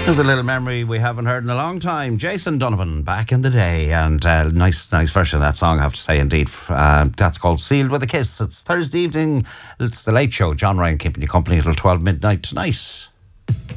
There's a little memory we haven't heard in a long time. Jason Donovan, back in the day, and nice version of that song, I have to say, indeed. That's called Sealed with a Kiss. It's Thursday evening. It's The Late Show. John Ryan keeping you company until 12 midnight tonight.